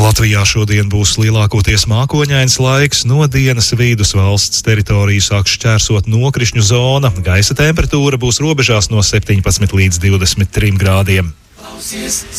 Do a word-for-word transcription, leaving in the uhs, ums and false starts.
Latvijā šodien būs lielākoties mākoņains laiks, no dienas vidus valsts teritoriju sāks šķērsot nokrišņu zona, gaisa temperatūra būs robežās no septiņpadsmit līdz divdesmit trim grādiem. Klausies